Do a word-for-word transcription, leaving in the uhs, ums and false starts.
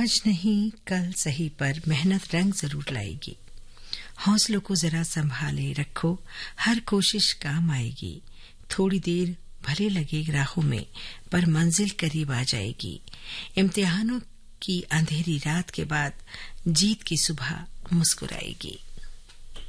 आज नहीं कल सही पर मेहनत रंग जरूर लाएगी। हौसलों को जरा संभाले रखो, हर कोशिश काम आएगी। थोड़ी देर भले लगे राहों में, पर मंजिल करीब आ जाएगी। इम्तिहानों की अंधेरी रात के बाद जीत की सुबह मुस्कुराएगी।